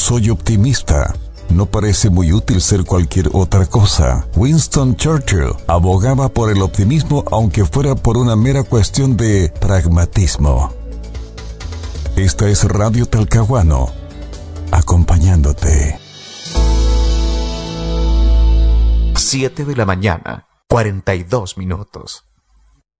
soy optimista. No parece muy útil ser cualquier otra cosa. Winston Churchill abogaba por el optimismo aunque fuera por una mera cuestión de pragmatismo. Esta es Radio Talcahuano, acompañándote. 7 de la mañana, 42 minutos.